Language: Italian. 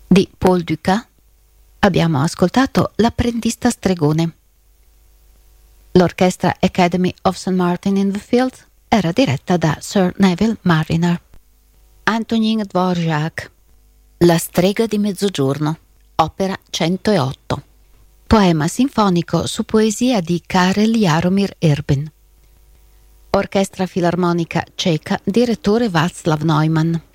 Di Paul Dukas abbiamo ascoltato L'apprendista stregone. L'orchestra Academy of St. Martin in the Fields era diretta da Sir Neville Marriner. Antonin Dvorak, La strega di mezzogiorno, opera 108. Poema sinfonico su poesia di Karel Jaromír Erben. Orchestra Filarmonica Ceca, direttore Václav Neumann.